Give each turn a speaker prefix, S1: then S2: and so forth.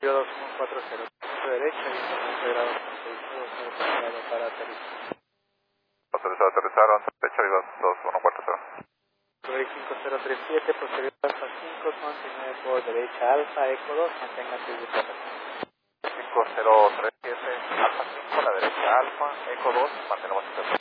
S1: 214 derecha, 19 grados 36 para aterrizar.
S2: Autorizado a aterrizar, 11 derecha, viva 2140.
S1: Break 5037, posterior alfa 5, continúe por derecha alfa, eco 2, manténgase de plata.
S2: 5037, alfa 5, la derecha alfa, eco 2, mantenemos en